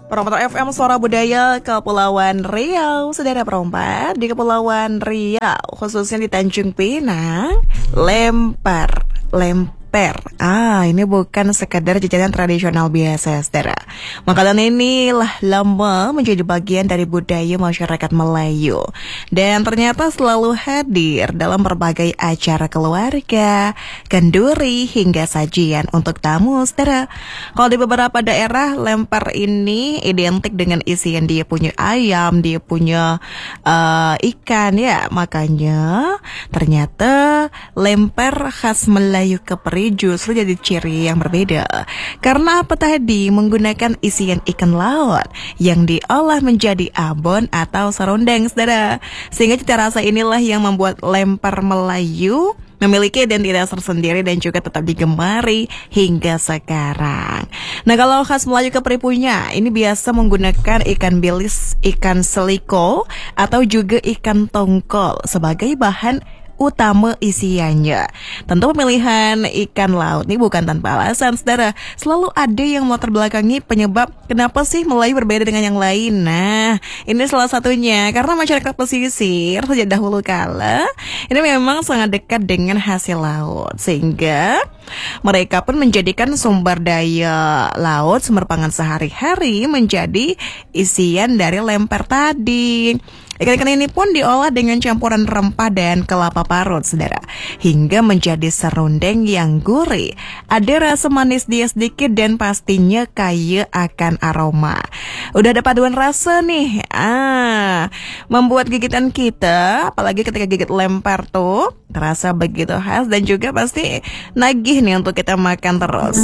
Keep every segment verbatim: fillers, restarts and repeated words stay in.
Promotor F M Suara Budaya Kepulauan Riau. Saudara perompak di Kepulauan Riau, khususnya di Tanjung Pinang, lempar, lempar. Ah, ini bukan sekadar jajanan tradisional biasa, saudara. Makanan inilah lama menjadi bagian dari budaya masyarakat Melayu dan ternyata selalu hadir dalam berbagai acara keluarga, kenduri, hingga sajian untuk tamu, saudara. Kalau di beberapa daerah, lempar ini identik dengan isian dia punya ayam, dia punya uh, ikan, ya. Makanya ternyata lempar khas Melayu Kepri justru jadi ciri yang berbeda. Karena apa tadi? Menggunakan isian ikan laut yang diolah menjadi abon atau serundeng, saudara. Sehingga cita rasa inilah yang membuat lempar Melayu memiliki identitas tersendiri dan juga tetap digemari hingga sekarang. Nah, kalau khas Melayu Kepri punya, ini biasa menggunakan ikan bilis, ikan seliko, atau juga ikan tongkol sebagai bahan utama isiannya. Tentu pemilihan ikan laut ini bukan tanpa alasan, saudara. Selalu ada yang melatar belakangi penyebab kenapa sih Melayu berbeda dengan yang lain. Nah, ini salah satunya karena masyarakat pesisir sejak dahulu kala ini memang sangat dekat dengan hasil laut, sehingga mereka pun menjadikan sumber daya laut, sumber pangan sehari-hari menjadi isian dari lempar tadi. Ikan-ikan ini pun diolah dengan campuran rempah dan kelapa parut, saudara, hingga menjadi serundeng yang gurih. Ada rasa manis dia sedikit dan pastinya kaya akan aroma. Udah ada paduan rasa nih, ah, membuat gigitan kita, apalagi ketika gigit lempar tuh, terasa begitu khas dan juga pasti nagih nih untuk kita makan terus.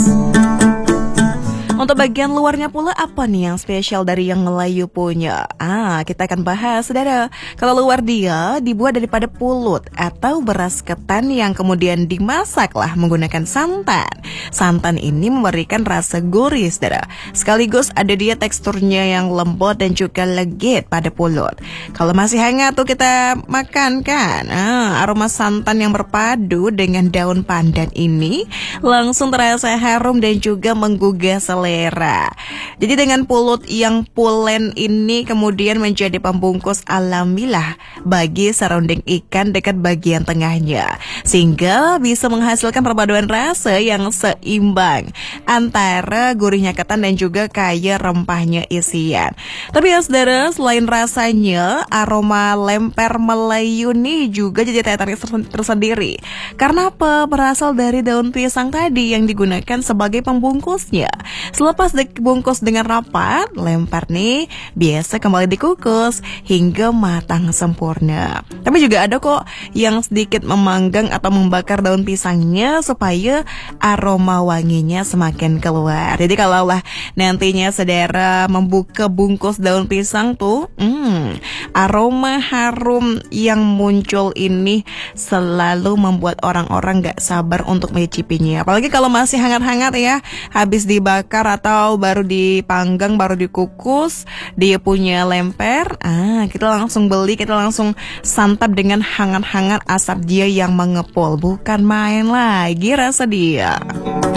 Untuk bagian luarnya pula apa nih yang spesial dari yang Melayu punya? Ah, kita akan bahas, saudara. Kalau luar dia dibuat daripada pulut atau beras ketan yang kemudian dimasaklah menggunakan santan. Santan ini memberikan rasa gurih, saudara. Sekaligus ada dia teksturnya yang lembut dan juga legit pada pulut. Kalau masih hangat tuh kita makan kan. Ah, aroma santan yang berpadu dengan daun pandan ini langsung terasa harum dan juga menggugah selera. Jadi dengan pulut yang pulen ini kemudian menjadi pembungkus alamilah bagi serundeng ikan dekat bagian tengahnya, sehingga bisa menghasilkan perpaduan rasa yang seimbang antara gurihnya ketan dan juga kaya rempahnya isian. Tapi ya saudara, selain rasanya, aroma lempar Melayu nih juga jadi daya tarik tersendiri. Karena apa? Berasal dari daun pisang tadi yang digunakan sebagai pembungkusnya. Selepas dibungkus dengan rapat, lempar nih biasa kembali dikukus hingga matang sempurna. Tapi juga ada kok yang sedikit memanggang atau membakar daun pisangnya supaya aroma wanginya semakin keluar. Jadi kalau lah nantinya saudara membuka bungkus daun pisang tuh, hmm, aroma harum yang muncul ini selalu membuat orang-orang gak sabar untuk mencicipinya. Apalagi kalau masih hangat-hangat ya, habis dibakar atau baru dipanggang, baru dikukus, dia punya lempar. Ah, kita langsung beli, kita langsung santap dengan hangat-hangat asap dia yang mengepul. Bukan main lagi rasa dia.